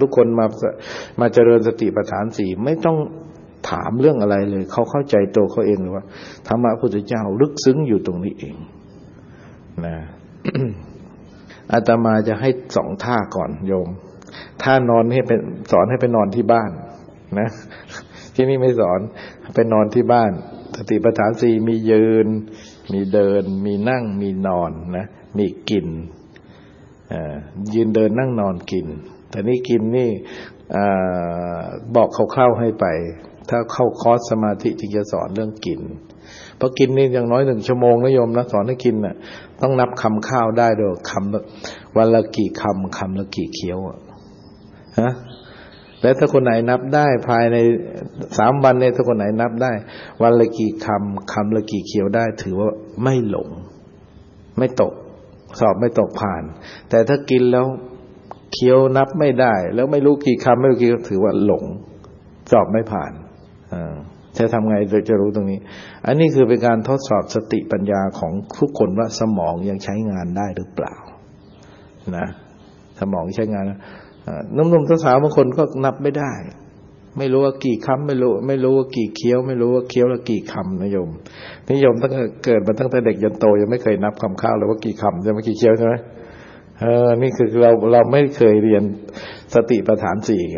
ทุกคนมาเจริญสติปัฏฐานสี่ไม่ต้องถามเรื่องอะไรเลยเขาเข้าใจตัวเขาเองเลยว่าธรรมะพุทธเจ้าลึกซึ้งอยู่ตรงนี้เองนะ อาตมาจะให้2 ท่าก่อนโยมท่านอนให้เป็นสอนให้ไปนอนที่บ้านนะที่นี่ไม่สอนไปนอนที่บ้านสติปัฏฐานสี่มียืนมีเดินมีนั่งมีนอนนะมีกินยืนเดินนั่งนอนกินแต่นี่กินนี่บอกคร่าวๆให้ไปถ้าเข้าคอร์สสมาธิจึงจะสอนเรื่องกินเพราะกินนี่อย่างน้อย1 ชั่วโมงนะโยมนะสอนให้กินน่ะต้องนับคำข้าวได้ด้วยคำวันละกี่คำละกี่เคี้ยวฮะแล้วถ้าคนไหนนับได้ภายใน3 วันเนี่ยถ้าคนไหนนับได้วันละกี่คำละกี่เคี้ยวได้ถือว่าไม่หลงไม่ตกสอบไม่ตกผ่านแต่ถ้ากินแล้วเคี้ยวนับไม่ได้แล้วไม่รู้กี่คำไม่รู้กี่ถือว่าหลงสอบไม่ผ่านจะทำไงจะรู้ตรงนี้อันนี้คือเป็นการทดสอบสติปัญญาของทุกคนว่าสมองยังใช้งานได้หรือเปล่านะสมองใช้งานหนุ่มๆสาวๆบางคนก็นับไม่ได้ไม่รู้ว่ากี่คำไม่รู้ว่ากี่เคี้ยวไม่รู้ว่าเคี้ยวละกี่คำนะโยมนิยมตั้งแต่เกิดมาตั้งแต่เด็กจนโตยังไม่เคยนับคำข้าวเลยว่ากี่คำใช่ไหมกี่เคี้ยวใช่ไหมนี่คือเราไม่เคยเรียนสติปัฏฐานสี่ไง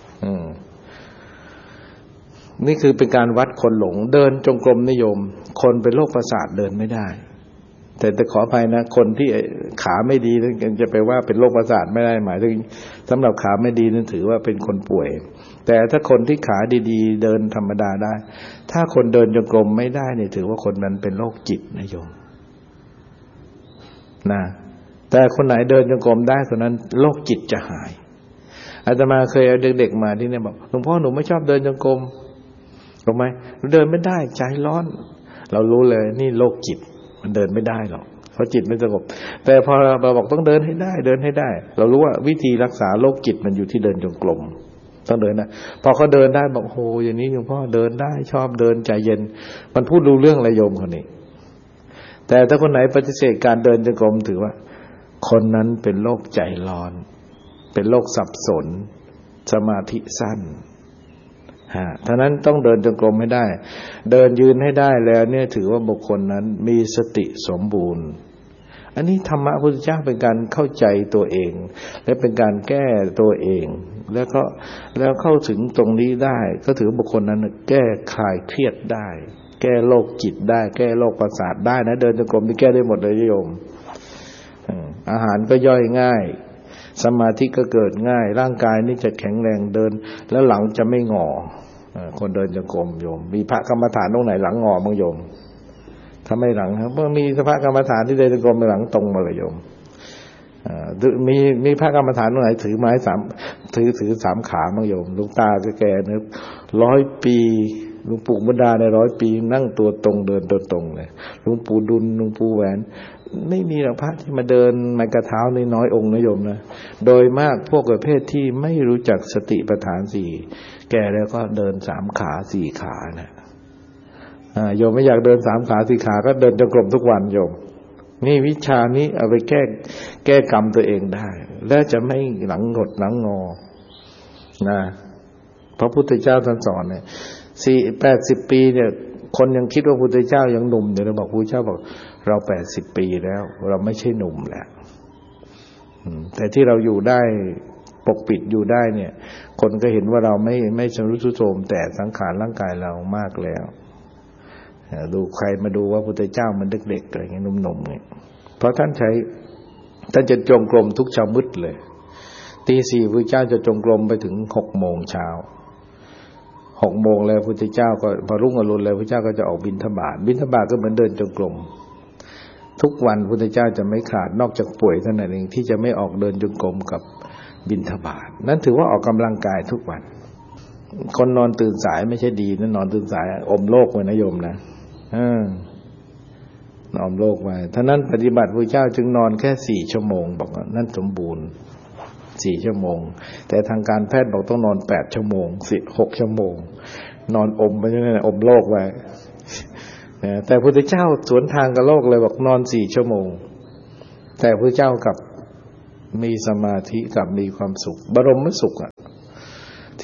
นี่คือเป็นการวัดคนหลงเดินจงกรมนิยมคนเป็นโรคประสาทเดินไม่ได้แต่ขออภัยนะคนที่ขาไม่ดีนั่นจะไปว่าเป็นโรคประสาทไม่ได้หมายถึงสำหรับขาไม่ดีนั่นถือว่าเป็นคนป่วยแต่ถ้าคนที่ขาดีๆเดินธรรมดาได้ถ้าคนเดินจงกรมไม่ได้เนี่ยถือว่าคนนั้นเป็นโรคจิตนะโยมนะแต่คนไหนเดินจงกรมได้คนนั้นโรคจิตจะหายอาตมาเคยเอาเด็กๆมาที่เนี่ยบอกหลวงพ่อหนูไม่ชอบเดินจงกรมรู้ไหมเดินไม่ได้ใจร้อนเรารู้เลยนี่โรคจิตมันเดินไม่ได้หรอกเพราะจิตไม่สงบแต่พอเราบอกต้องเดินให้ได้เรารู้ว่าวิธีรักษาโรคจิตมันอยู่ที่เดินจงกรมต้องเดินนะพอเขาเดินได้บอกโหอย่างนี้หลวงพ่อเดินได้ชอบเดินใจเย็นมันพูดรู้เรื่องอะไรโยมคนนี้แต่ถ้าคนไหนปฏิเสธการเดินจงกรมถือว่าคนนั้นเป็นโรคใจร้อนเป็นโรคสับสนสมาธิสั้นท่านั้นต้องเดินจงกรมให้ได้เดินยืนให้ได้แล้วเนี่ยถือว่าบุคคลนั้นมีสติสมบูรณ์อันนี้ธรรมะพุทธเจ้าเป็นการเข้าใจตัวเองและเป็นการแก้ตัวเองแล้วเข้าถึงตรงนี้ได้ก็ถือบุคคลนั้นแก้คลายเครียดได้แก้โรคจิตได้แก้โรคประสาทได้นะเดินจงกรมนี่แก้ได้หมดเลยโยมอาหารก็ย่อยง่ายสมาธิก็เกิดง่ายร่างกายนี่จะแข็งแรงเดินแล้วหลังจะไม่งอคนเดินจงกรมโยมมีพระกรรมฐานตรงไหนหลังงอบ้างโยมถ้าไม่หลังครับเพราะมีพระกรรมฐานที่เดินจงกรมหลังตรงมาเลยโยมมีพระกรรมฐานตรงไหนถือไม้ถือ3 ขาบ้างโยมหลวงตาแก่ๆนะ100 ปีหลวงปู่บุญดาใน100 ปีนั่งตัวตรงเดินตัวตรงเลยหลวงปู่ดุลหลวงปู่แหวนไม่มีหรอกพระที่มาเดินไม้กระเท้าน้อยองค์นะโยมนะโดยมากพวกประเภทที่ไม่รู้จักสติปัฏฐานสี่แก่แล้วก็เดิน3 ขา4 ขานะโยมไม่อยากเดิน3 ขา4 ขาก็เดินจงกรมทุกวันโยมนี่วิชานี้เอาไปแก้กรรมตัวเองได้และจะไม่หลังหดหลังงอนะพระพุทธเจ้าท่านสอนเนี่ย80 ปีเนี่ยคนยังคิดว่าพุทธเจ้ายังหนุ่มอยู่เลยบอกพุทธเจ้าบอกเรา80 ปีแล้วเราไม่ใช่หนุ่มแล้วแต่ที่เราอยู่ได้ปกปิดอยู่ได้เนี่ยคนก็เห็นว่าเราไม่ชำรุดทรุดโทรมแต่สังขารร่างกายเรามากแล้วดูใครมาดูว่าพุทธเจ้ามันเด็กๆอะไรเงี้ยหนุ่มๆเนี่ยเพราะท่านจะจงกรมทุกเช้ามืดเลยตี 4พุทธเจ้าจะจงกรมไปถึง6 โมงเช้า6 โมงแล้วพุทธเจ้าก็พอรุ่งอรุณแล้วพุทธเจ้าก็จะออกบิณฑบาตก็เหมือนเดินจงกรมทุกวันพุทธเจ้าจะไม่ขาดนอกจากป่วยเท่านั้นเองที่จะไม่ออกเดินจงกรมกับบิณฑบาตนั่นถือว่าออกกำลังกายทุกวันคนนอนตื่นสายไม่ใช่ดีนะนอนตื่นสายอมโลกไว้นะโยมนะนอนโลกไว้ท่านั้นปฏิบัติพระเจ้าจึงนอนแค่4 ชั่วโมงบอกว่านั่นสมบูรณ์4 ชั่วโมงแต่ทางการแพทย์บอกต้องนอน8 ชั่วโมง6 ชั่วโมงนอนอมไปนั่นอมโลกไว้แต่พระพุทธเจ้าสวนทางกับโลกเลยบอกนอน4 ชั่วโมงแต่พระเจ้ากับมีสมาธิกับมีความสุขบรมสุข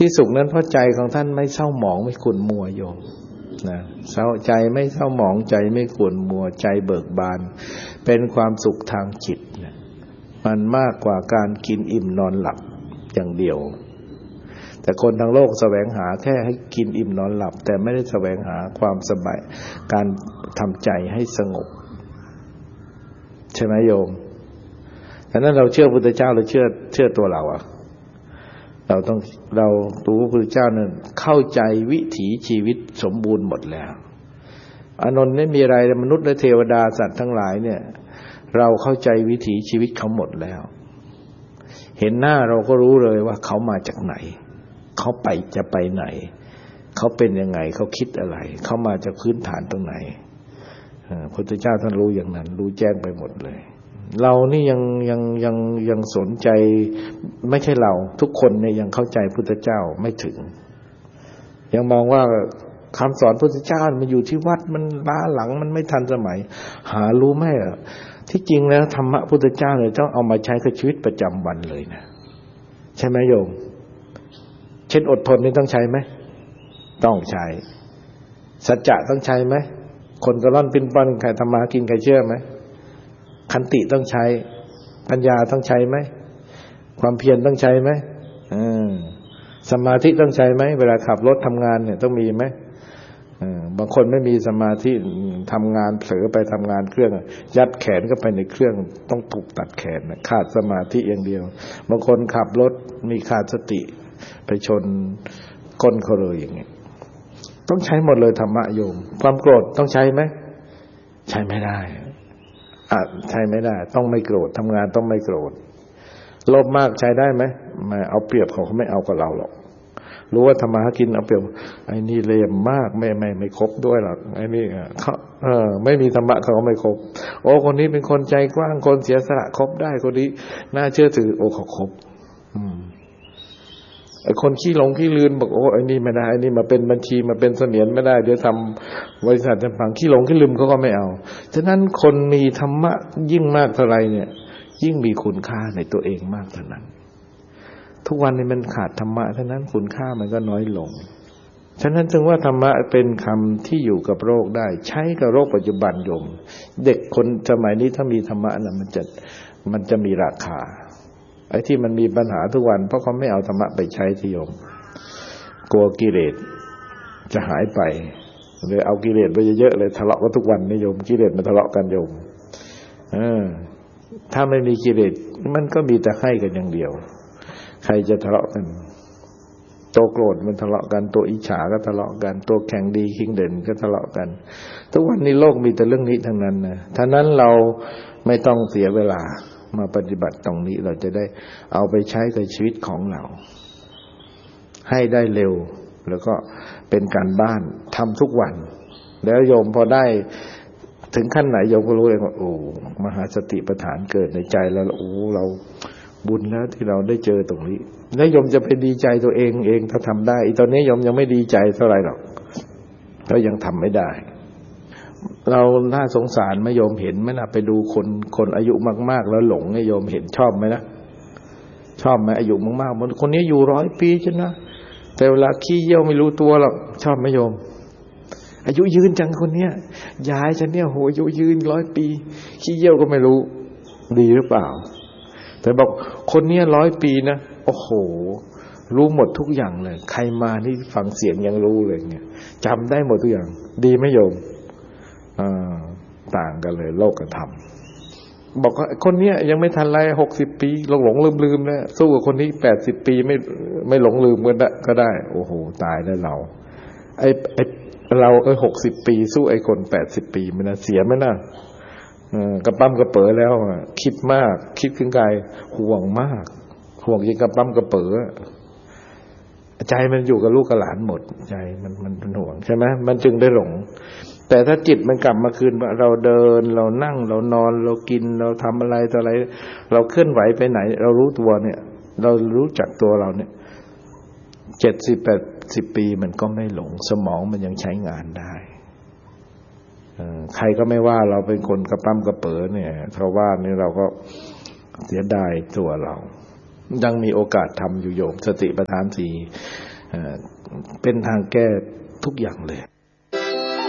ที่สุขนั้นเพราะใจของท่านไม่เศร้าหมองไม่ขุ่นมัวโยมนะใจไม่เศร้าหมองใจไม่ขุ่นมัวใจเบิกบานเป็นความสุขทางจิตนะมันมากกว่าการกินอิ่มนอนหลับอย่างเดียวแต่คนทั้งโลกแสวงหาแค่ให้กินอิ่มนอนหลับแต่ไม่ได้แสวงหาความสบายการทำใจให้สงบใช่ไหมโยมฉะนั้นเราเชื่อพระพุทธเจ้าเราเชื่อตัวเราอะเรารู้พระพุทธเจ้านั้นเข้าใจวิถีชีวิตสมบูรณ์หมดแล้วอานนท์ไม่มีอะไรมนุษย์และเทวดาสัตว์ทั้งหลายเนี่ยเราเข้าใจวิถีชีวิตเขาหมดแล้วเห็นหน้าเราก็รู้เลยว่าเขามาจากไหนเขาจะไปไหนเขาเป็นยังไงเขาคิดอะไรเขามาจากพื้นฐานตรงไหนพระพุทธเจ้าท่านรู้อย่างนั้นรู้แจ้งไปหมดเลยเรานี่ยังสนใจไม่ใช่เราทุกคนเนี่ยยังเข้าใจพุทธเจ้าไม่ถึงยังมองว่าคำสอนพุทธเจ้ามันอยู่ที่วัดมันล้าหลังมันไม่ทันสมัยหารู้ไหมอ่ะที่จริงแล้วธรรมะพุทธเจ้าเนี่ยต้องเอามาใช้กับชีวิตประจำวันเลยนะใช่ไหมโยมเช่นอดทนนี่ต้องใช้ไหมต้องใช้สัจจะต้องใช้ไหมคนกระล่อนปิ้นป้อนใครทำมากินใครเชื่อไหมขันติต้องใช้ปัญญาต้องใช้ไหมความเพียรต้องใช้ไหมสมาธิต้องใช้ไหมเวลาขับรถทำงานเนี่ยต้องมีไหมบางคนไม่มีสมาธิทำงานเผลอไปทำงานเครื่องยัดแขนเข้าไปในเครื่องต้องถูกตัดแขนขาดสมาธิอย่างเดียวบางคนขับรถมีขาดสติไปชนก้นเขาเลยอย่างนี้ต้องใช้หมดเลยธรรมะโยมความโกรธต้องใช้ไหมใช้ไม่ได้ใช้ไม่ได้ต้องไม่โกรธทำงานต้องไม่โกรธโลภมากใช้ได้ไหมไม่เอาเปรียบเขาไม่เอากับเราหรอกรู้ว่าทำมาหากินเอาเปรียบไอ้นี่เลมมากไม่ครบด้วยหรอกไอ้นี่เขาไม่มีธรรมะเขาไม่ครบโอ้คนนี้เป็นคนใจกว้างคนเสียสละครบได้คนนี้น่าเชื่อถือโอ้เขาครบไอ้คนขี้หลงขี้ลืมบอกโอ้ไอ้นี่ไม่ได้ไอ้นี่มาเป็นบัญชีมาเป็นเสมียนไม่ได้เดี๋ยวทำบริษัทจะพังขี้หลงขี้ลืมเขาก็ไม่เอาฉะนั้นคนมีธรรมะยิ่งมากเท่าไรเนี่ยยิ่งมีคุณค่าในตัวเองมากเท่านั้นทุกวันนี้มันขาดธรรมะเท่านั้นคุณค่ามันก็น้อยลงฉะนั้นจึงว่าธรรมะเป็นคำที่อยู่กับโรคได้ใช้กับโรคปัจจุบันโยมเด็กคนสมัยนี้ถ้ามีธรรมะน่ะมันจะมีราคาไอ้ที่มันมีปัญหาทุกวันเพราะเขาไม่เอาธรรมะไปใช้ที่โยมกลัวกิเลสจะหายไปเลยเอากิเลสไปเยอะๆเลยทะเลาะกันทุกวันนะโยมกิเลสมันทะเลาะกันโยมถ้าไม่มีกิเลสมันก็มีแต่ให้กันอย่างเดียวใครจะทะเลาะกันตัวโกรธมันทะเลาะกันตัวอิจฉาก็ทะเลาะกันตัวแข่งดีขิงเด่นก็ทะเลาะกันทุกวันนี้โลกมีแต่เรื่องนี้ทั้งนั้นนะท่านั้นเราไม่ต้องเสียเวลามาปฏิบัติตรงนี้เราจะได้เอาไปใช้ในชีวิตของเราให้ได้เร็วแล้วก็เป็นการบ้านทำทุกวันแล้วโยมพอได้ถึงขั้นไหนโยมก็รู้เองว่าโอ้มหาสติปัฏฐานเกิดในใจแล้วโอ้เราบุญแล้วที่เราได้เจอตรงนี้แล้วโยมจะไปดีใจตัวเองถ้าทำได้ตอนนี้โยมยังไม่ดีใจเท่าไหร่หรอกเรายังทำไม่ได้เราน่าสงสารไหมโยมเห็นไหมนะไปดูคนอายุมากๆแล้วหลงโยมเห็นชอบไหมนะชอบไหมอายุมากๆคนนี้อยู่100 ปีใช่นะแต่เวลาขี้เยี่ยวไม่รู้ตัวหรอกชอบไหมโยมอายุยืนจังคนเนี้ยยายฉันเนี่ยโหอายุยืน100 ปีขี้เยี่ยวก็ไม่รู้ดีหรือเปล่าแต่บอกคนเนี้ย100 ปีนะโอ้โหรู้หมดทุกอย่างเลยใครมานี่ฟังเสียงยังรู้เลยเนี่ยจำได้หมดทุกอย่างดีไหมโยมต่างกันเลยโลกธรรมบอกว่าคนเนี้ยยังไม่ทันไร60 ปีหลงลืมแล้วสู้กับคนนี้80 ปีไม่หลงลืมก็ได้โอ้โหตายแล้วเราไอ้เรา60 ปีสู้ไอ้คน80 ปีมันน่ะเสียไหมน่ะกระปั้มกระเป๋อแล้วคิดมากคิดถึงกายห่วงมากห่วงยิ่งกระปั้มกระเป๋อใจมันอยู่กับลูกกับหลานหมดใจมันห่วงใช่ไหมมันจึงได้หลงแต่ถ้าจิตมันกลับมาคืนว่าเราเดินเรานั่งเรานอนเรากินเราทำอะไรต่ออะไรเราเคลื่อนไหวไปไหนเรารู้ตัวเนี่ยเรารู้จักตัวเราเนี่ย70-80 ปีมันก็ไม่หลงสมองมันยังใช้งานได้ใครก็ไม่ว่าเราเป็นคนกระปั้มกระเป๋อเนี่ยเพราะว่านี่เราก็เสียดายตัวเรายังมีโอกาสทำอยู่โยมสติปัฏฐาน4 เป็นทางแก้ทุกอย่างเลย